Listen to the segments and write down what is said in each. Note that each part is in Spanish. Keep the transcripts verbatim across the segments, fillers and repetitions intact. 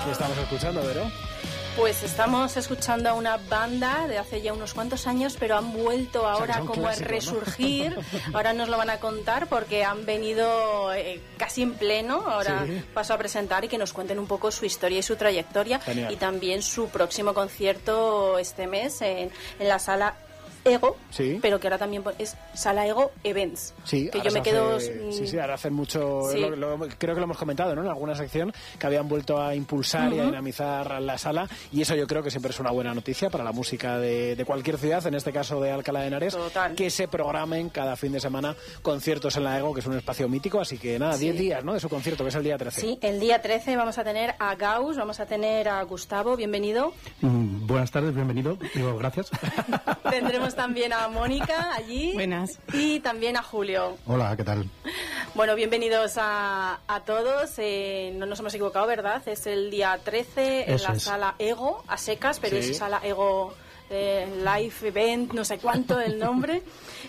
¿Qué estamos escuchando, Vero? Pues estamos escuchando a una banda de hace ya unos cuantos años, pero han vuelto ahora, o sea, como clásico, a resurgir. ¿No? Ahora nos lo van a contar porque han venido eh, casi en pleno. Ahora sí. Paso a presentar y que nos cuenten un poco su historia y su trayectoria. Genial. Y también su próximo concierto este mes en, en la sala Ego, sí. Pero que ahora también es Sala Ego Events. Sí, que yo me quedo. Hace, sí, sí, ahora hacen mucho. Sí. Lo, lo, creo que lo hemos comentado, ¿no? En alguna sección que habían vuelto a impulsar uh-huh. y a dinamizar la sala. Y eso yo creo que siempre es una buena noticia para la música de, de cualquier ciudad, en este caso de Alcalá de Henares. Total. Que se programen cada fin de semana conciertos en la Ego, que es un espacio mítico. Así que nada, diez sí. días, ¿no? De su concierto, que es el día trece. Sí, el día trece vamos a tener a Gauss, vamos a tener a Gustavo, bienvenido. Mm, buenas tardes, bienvenido. Digo, gracias. Tendremos también a Mónica allí. Buenas. Y también a Julio. Hola, ¿qué tal? Bueno, bienvenidos a, a todos. Eh, no nos hemos equivocado, ¿verdad? Es el día trece en Eso la es. Sala Ego, a secas, pero sí. es Sala Ego eh, Live Event, no sé cuánto el nombre.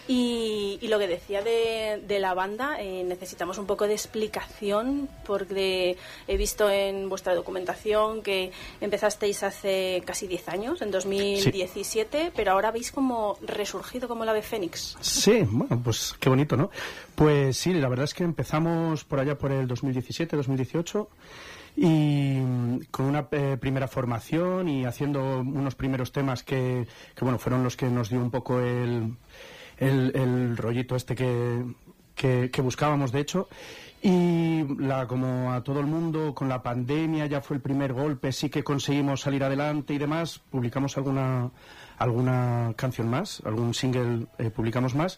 Y, y lo que decía de, de la banda, eh, necesitamos un poco de explicación porque he visto en vuestra documentación que empezasteis hace casi diez años, en dos mil diecisiete, sí. Pero ahora habéis como resurgido como el ave fénix. Sí, bueno, pues qué bonito, ¿no? Pues sí, la verdad es que empezamos por allá por el dos mil diecisiete, dos mil dieciocho y con una eh, primera formación y haciendo unos primeros temas que, que, bueno, fueron los que nos dio un poco el... El, el rollito este que, que, que buscábamos, de hecho, y la, como a todo el mundo, con la pandemia ya fue el primer golpe, sí que conseguimos salir adelante y demás, publicamos alguna, alguna canción más, algún single eh, publicamos más,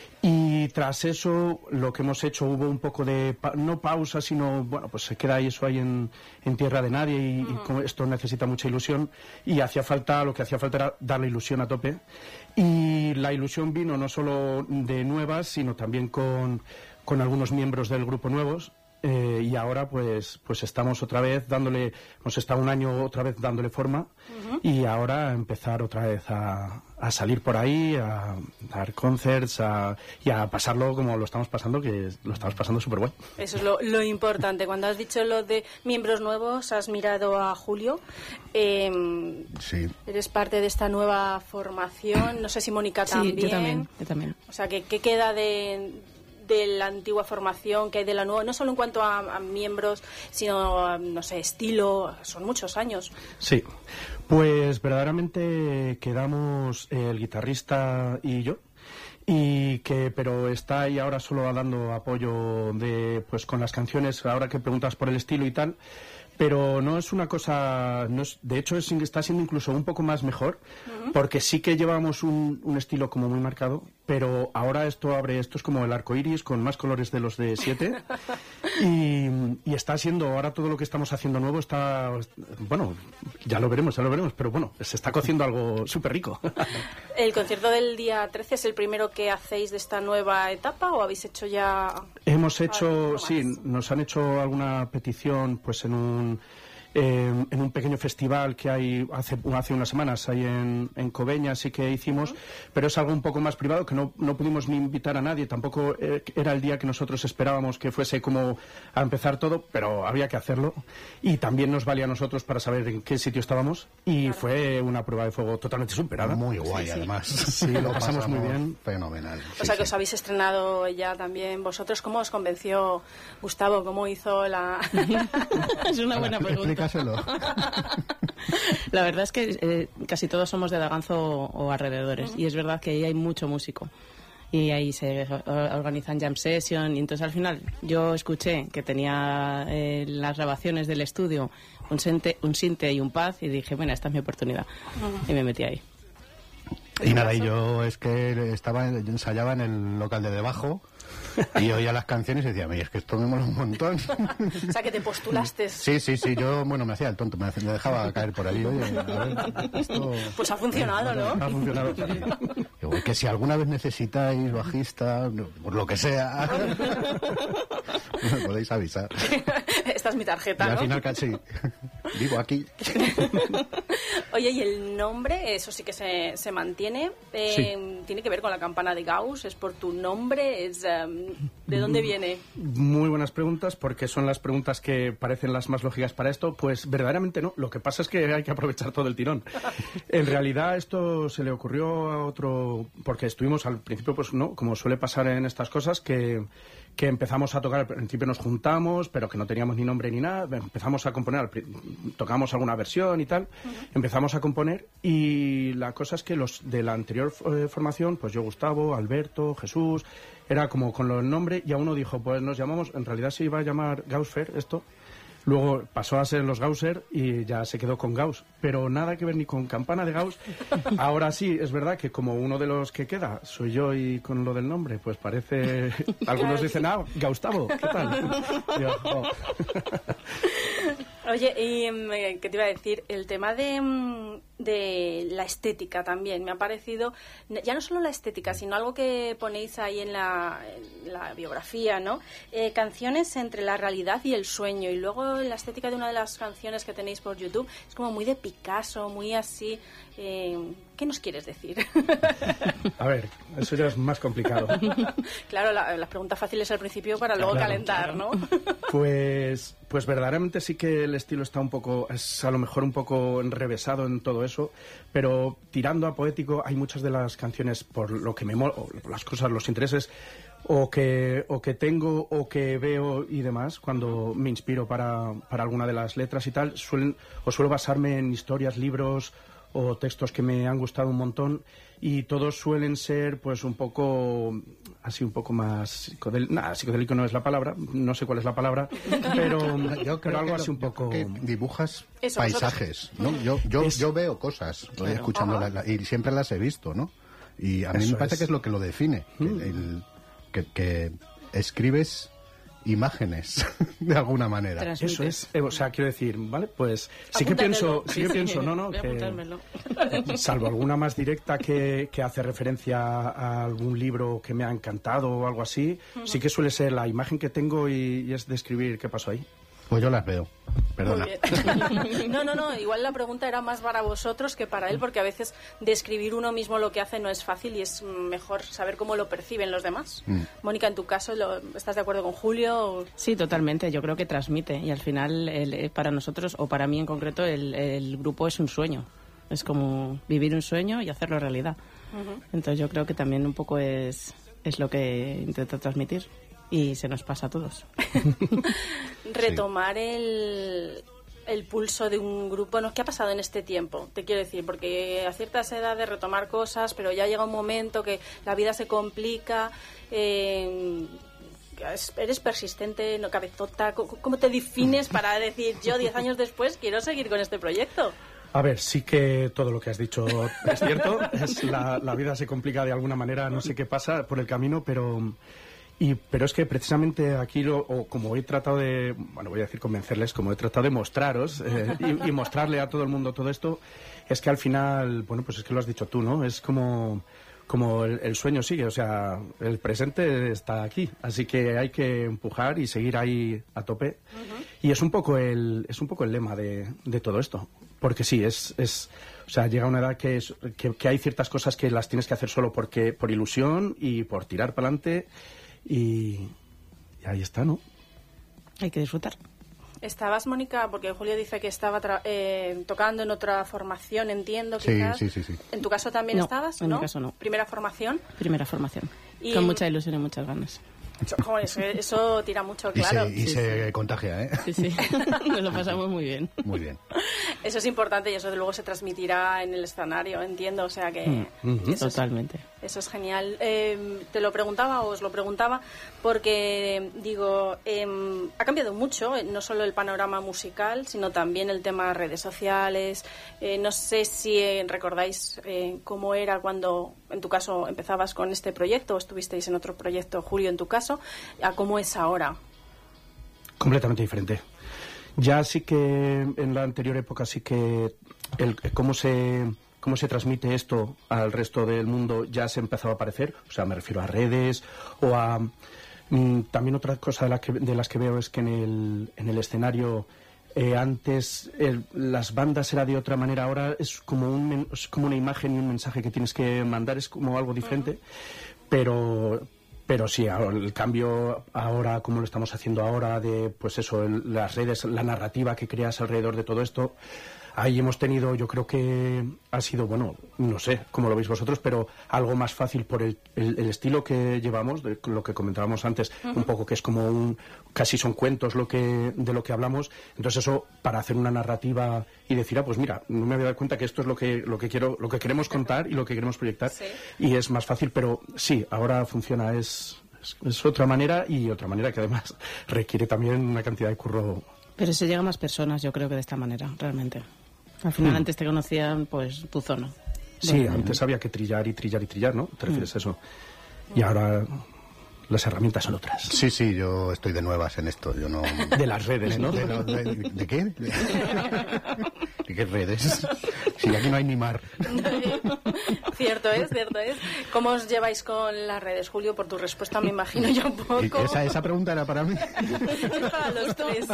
y tras eso lo que hemos hecho hubo un poco de, pa- no pausa, sino, bueno, pues se queda ahí eso ahí en, en tierra de nadie y, uh-huh. y como esto necesita mucha ilusión y hacía falta, lo que hacía falta era darle ilusión a tope. Y la ilusión vino no solo de nuevas, sino también con, con algunos miembros del grupo nuevos. Eh, y ahora pues pues estamos otra vez dándole, hemos estado un año otra vez dándole forma uh-huh. y ahora empezar otra vez a, a salir por ahí, a dar concerts a, y a pasarlo como lo estamos pasando, que lo estamos pasando súper guay. Eso es lo, lo importante. Cuando has dicho lo de miembros nuevos, has mirado a Julio. Eh, sí. Eres parte de esta nueva formación. No sé si Mónica también. Sí, yo también, yo también. O sea, ¿qué, qué queda de... de la antigua formación, que hay de la nueva, no solo en cuanto a, a miembros, sino, a, no sé, estilo? Son muchos años. Sí, pues verdaderamente quedamos eh, el guitarrista y yo, y que pero está ahí ahora solo dando apoyo de pues con las canciones, ahora que preguntas por el estilo y tal. Pero no es una cosa, no es, de hecho es, está siendo incluso un poco más mejor, uh-huh. porque sí que llevamos un, un estilo como muy marcado, pero ahora esto abre, esto es como el arco iris con más colores de los de siete y, y está siendo, ahora todo lo que estamos haciendo nuevo está, bueno, ya lo veremos, ya lo veremos, pero bueno, se está cociendo algo súper rico. ¿El concierto del día trece es el primero que hacéis de esta nueva etapa o habéis hecho ya...? Hemos hecho, sí, nos han hecho alguna petición pues en un Eh, en un pequeño festival que hay hace, hace unas semanas ahí en, en Coveña, sí que hicimos, uh-huh. pero es algo un poco más privado que no, no pudimos ni invitar a nadie, tampoco eh, era el día que nosotros esperábamos que fuese como a empezar todo, pero había que hacerlo y también nos valía a nosotros para saber en qué sitio estábamos y claro. Fue una prueba de fuego totalmente superada. Muy guay, sí, sí. además. Sí, lo, lo pasamos, pasamos muy bien. Fenomenal. O sí, sea sí. que os habéis estrenado ya también vosotros. ¿Cómo os convenció Gustavo? ¿Cómo hizo la...? Es una buena pregunta. Explícaselo. La verdad es que eh, casi todos somos de Daganzo o, o alrededores uh-huh. y es verdad que ahí hay mucho músico y ahí se organizan jam session y entonces al final yo escuché que tenía eh, las grabaciones del estudio un sinte, un sinte y un pad y dije, bueno, esta es mi oportunidad uh-huh. y me metí ahí. Y nada, y yo es que estaba, yo ensayaba en el local de debajo y oía las canciones y decía, es que esto me mola un montón. O sea, que te postulaste. Sí, sí, sí, yo, bueno, me hacía el tonto, me, me dejaba caer por ahí. Oye, a ver, esto... Pues ha funcionado, ¿no? Ha funcionado. Digo, que si alguna vez necesitáis bajista, por lo que sea, me podéis avisar. Esta es mi tarjeta, y ¿no? al final, sí. Vivo aquí. Oye, y el nombre, eso sí que se, se mantiene. Eh, sí. ¿Tiene que ver con la campana de Gauss? ¿Es por tu nombre? ¿Es, um, ¿De dónde viene? Muy buenas preguntas, porque son las preguntas que parecen las más lógicas para esto. Pues verdaderamente no. Lo que pasa es que hay que aprovechar todo el tirón. En realidad esto se le ocurrió a otro... Porque estuvimos al principio, pues no, como suele pasar en estas cosas, que... que empezamos a tocar, al principio nos juntamos, pero que no teníamos ni nombre ni nada, empezamos a componer, tocamos alguna versión y tal, uh-huh. empezamos a componer, y la cosa es que los de la anterior eh, formación, pues yo, Gustavo, Alberto, Jesús, era como con el nombre, y a uno dijo, pues nos llamamos, en realidad se iba a llamar Gaussfer esto, luego pasó a ser los Gausser y ya se quedó con Gauss, pero nada que ver ni con campana de Gauss. Ahora sí, es verdad que como uno de los que queda soy yo, y con lo del nombre, pues parece... Algunos dicen, ah, Gaustavo, ¿qué tal? Yo, oh. Oye, y ¿qué te iba a decir? El tema de, de la estética también me ha parecido, ya no solo la estética, sino algo que ponéis ahí en la, en la biografía, ¿no? Eh, canciones entre la realidad y el sueño, y luego la estética de una de las canciones que tenéis por YouTube es como muy de Picasso, muy así. Eh, ¿Qué nos quieres decir? A ver, eso ya es más complicado. Claro, la, las preguntas fáciles al principio para luego claro, calentar, claro. ¿no? Pues, pues verdaderamente sí que el estilo está un poco, es a lo mejor un poco enrevesado en todo eso, pero tirando a poético, hay muchas de las canciones, por lo que me mola, las cosas, los intereses, o que, o que tengo o que veo y demás, cuando me inspiro para, para alguna de las letras y tal, suelen, o suelo basarme en historias, libros o textos que me han gustado un montón, y todos suelen ser pues un poco así, un poco más psicodélico. Nada, psicodélico no es la palabra, no sé cuál es la palabra, pero, yo creo pero algo así un poco... Que dibujas Eso, paisajes, ¿no? Yo, yo, es... yo veo cosas, claro. escuchando la, la, y siempre las he visto, ¿no? Y a mí Eso me parece es. que es lo que lo define, mm. el, el, que, que escribes imágenes de alguna manera. Transmite. Eso es, eh, o sea, quiero decir, vale, pues sí que pienso, sí que pienso, no, no, que, salvo alguna más directa que, que hace referencia a algún libro que me ha encantado o algo así, uh-huh. sí que suele ser la imagen que tengo y, y es describir qué pasó ahí. Pues yo las veo. Perdona. No, no, no. Igual la pregunta era más para vosotros que para él, porque a veces describir uno mismo lo que hace no es fácil y es mejor saber cómo lo perciben los demás. Mm. Mónica, en tu caso, ¿lo, ¿estás de acuerdo con Julio? Sí, totalmente. Yo creo que transmite, y al final el, para nosotros, o para mí en concreto, el, el grupo es un sueño. Es como vivir un sueño y hacerlo realidad. Uh-huh. Entonces yo creo que también un poco es, es lo que intento transmitir. Y se nos pasa a todos. Retomar sí. el, el pulso de un grupo, ¿no? ¿Qué ha pasado en este tiempo? Te quiero decir, porque a ciertas edades retomar cosas, pero ya llega un momento que la vida se complica, eh, eres persistente, no cabezota. ¿Cómo te defines para decir, yo diez años después quiero seguir con este proyecto? A ver, sí que todo lo que has dicho es cierto. Es la, la vida se complica de alguna manera, no sé qué pasa por el camino, pero... Y, pero es que precisamente aquí, lo, o como he tratado de, bueno, voy a decir convencerles, como he tratado de mostraros eh, y, y mostrarle a todo el mundo todo esto, es que al final, bueno, pues es que lo has dicho tú, ¿no? Es como, como el, el sueño sigue, o sea, el presente está aquí, así que hay que empujar y seguir ahí a tope. Uh-huh. Y es un poco el, es un poco el lema de, de todo esto, porque sí, es, es, o sea, llega una edad que, es, que, que hay ciertas cosas que las tienes que hacer solo porque, por ilusión y por tirar para adelante. Y, y ahí está, ¿no? Hay que disfrutar. ¿Estabas, Mónica? Porque Julio dice que estaba tra- eh, tocando en otra formación, entiendo, quizás. Sí, sí, sí, sí. ¿En tu caso también no, estabas? en ¿no? mi caso no. ¿Primera formación? Primera formación. Y... Con mucha ilusión y muchas ganas. Joder, eso, eso tira mucho, claro. Y se, y sí, se sí. contagia, ¿eh? Sí, sí. Nos lo pasamos muy bien. Muy bien. Eso es importante y eso luego se transmitirá en el escenario, entiendo. O sea que... Mm, eso totalmente. Es, eso es genial. Eh, te lo preguntaba o os lo preguntaba porque, digo, eh, ha cambiado mucho, no solo el panorama musical, sino también el tema redes sociales. Eh, no sé si eh, recordáis eh, cómo era cuando, en tu caso, empezabas con este proyecto o estuvisteis en otro proyecto, Julio, en tu caso, a cómo es ahora. Completamente diferente. Ya sí que en la anterior época sí que el cómo se cómo se transmite esto al resto del mundo ya se empezaba a aparecer, o sea, me refiero a redes o a mm, también otra cosa de, la que, de las que veo es que en el en el escenario eh, antes eh, las bandas era de otra manera, ahora es como, un, es como una imagen y un mensaje que tienes que mandar, es como algo diferente, uh-huh. pero... Pero sí, el cambio ahora, como lo estamos haciendo ahora, de pues eso, el, las redes, la narrativa que creas alrededor de todo esto, ahí hemos tenido, yo creo que ha sido, bueno, no sé cómo lo veis vosotros, pero algo más fácil por el, el, el estilo que llevamos, de lo que comentábamos antes, uh-huh. un poco que es como un, casi son cuentos lo que de lo que hablamos. Entonces eso, para hacer una narrativa y decir, ah, pues mira, no me había dado cuenta que esto es lo que lo que quiero, lo que queremos contar y lo que queremos proyectar, sí. y es más fácil, pero sí, ahora funciona, es, es, es otra manera y otra manera que además requiere también una cantidad de curro. Pero se llega a más personas, yo creo que de esta manera, realmente. Al final mm. antes te conocían, pues, tu zona. Sí, bueno, antes había que trillar y trillar y trillar, ¿no? ¿Te refieres mm. a eso? Y ahora las herramientas son otras. Sí, sí, yo estoy de nuevas en esto. Yo no... De las redes, ¿no? ¿De, de, de, de, de qué? ¿De, ¿De qué redes? Si aquí no hay ni mar. Cierto es, cierto es. ¿Cómo os lleváis con las redes, Julio? Por tu respuesta me imagino yo un poco. Esa, esa pregunta era para mí. Para los tres.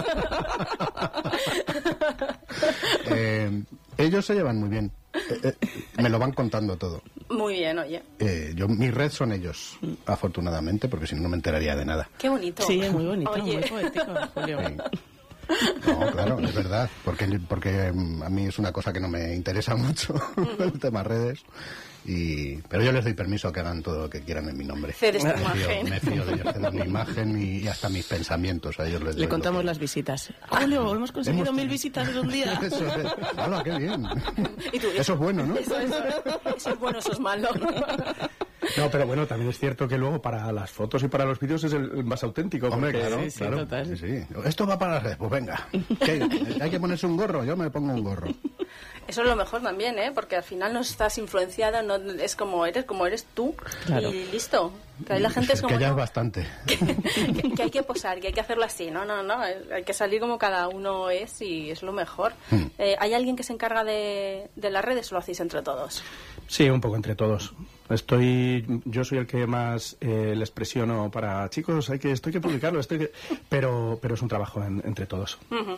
eh, ellos se llevan muy bien. Eh, eh, me lo van contando todo. Muy bien, oye. Eh, yo, mi red son ellos, afortunadamente, porque si no, no me enteraría de nada. Qué bonito. Sí, es muy bonito, oye. Muy poético, Julio. Sí. No, claro, es verdad, porque, porque a mí es una cosa que no me interesa mucho, el tema redes. Y, pero yo les doy permiso a que hagan todo lo que quieran en mi nombre. Cedes tu me imagen. Fío, me fío de ellos, cedo mi imagen y, y hasta mis pensamientos. A ellos les Le contamos que... las visitas. Julio, hemos conseguido hemos... mil visitas en un día. Eso es. Hola, qué bien. ¿Y tú? Eso es bueno, ¿no? Eso, eso, eso es bueno, eso es malo. No, pero bueno, también es cierto que luego para las fotos y para los vídeos es el más auténtico. Hombre, porque... claro, sí, sí, claro. Total. Sí, sí. Esto va para las redes, pues venga. ¿Qué? ¿Hay que ponerse un gorro? Yo me pongo un gorro. Eso es lo mejor también, ¿eh? Porque al final no estás influenciada, no es como eres, como eres tú, claro. Y listo. Que ahí la gente es como... Que ya no, es bastante. Que, que, que hay que posar, que hay que hacerlo así. No, no, no. Hay que salir como cada uno es y es lo mejor. Hmm. Eh, ¿Hay alguien que se encarga de, de las redes o lo hacéis entre todos? Sí, un poco entre todos. Estoy, yo soy el que más eh, les presiono para chicos, hay que, esto hay que publicarlo, esto hay que... pero, pero es un trabajo en, entre todos. Uh-huh.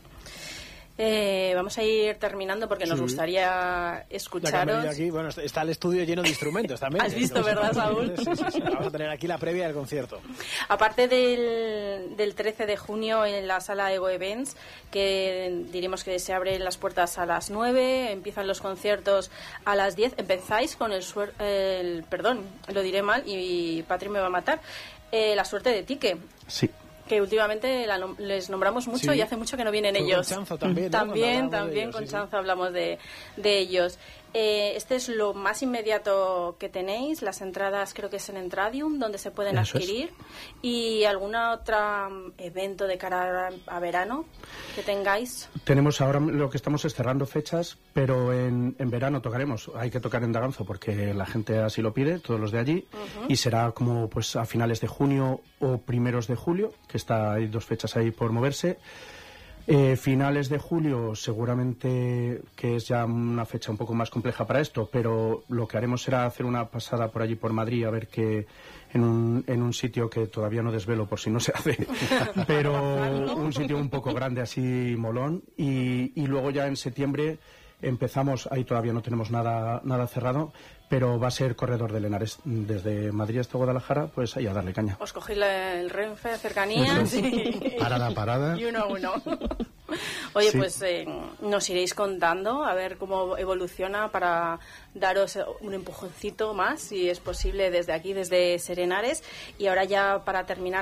Eh, vamos a ir terminando porque nos sí. gustaría escucharos. Aquí, bueno, está el estudio lleno de instrumentos también. Has visto, ¿verdad, Saúl? Sí, sí, sí. Vamos a tener aquí la previa del concierto. Aparte del, del trece de junio en la sala Ego Events, que diremos que se abren las puertas a las nueve, empiezan los conciertos a las diez. Empezáis con el, suer- el perdón, lo diré mal y Patri me va a matar, eh, la suerte de Tique. Sí. Que últimamente la nom- les nombramos mucho sí. y hace mucho que no vienen Fue ellos. Con Chanzo también, ¿no? También, también ellos, con sí, Chanzo sí. hablamos de, de ellos. Eh, este es lo más inmediato que tenéis. Las entradas creo que es en Entradium, donde se pueden Eso adquirir. Es. ¿Y alguna otra evento de cara a, a verano que tengáis? Tenemos ahora, lo que estamos es cerrando fechas, pero en, en verano tocaremos. Hay que tocar en Daganzo porque la gente así lo pide, todos los de allí. Uh-huh. Y será como pues a finales de junio o primeros de julio, que está hay dos fechas ahí por moverse. Eh, finales de julio seguramente que es ya una fecha un poco más compleja para esto, pero lo que haremos será hacer una pasada por allí por Madrid a ver que en un, en un sitio que todavía no desvelo por si no se hace, pero un sitio un poco grande así molón y, y luego ya en septiembre empezamos, ahí todavía no tenemos nada, nada cerrado, pero va a ser Corredor de Lenares desde Madrid hasta Guadalajara, pues ahí a darle caña. Os cogéis el Renfe a cercanías y... Parada, parada. Y uno a uno. Oye, sí. pues eh, nos iréis contando a ver cómo evoluciona para daros un empujoncito más, si es posible, desde aquí, desde Serenares. Y ahora ya para terminar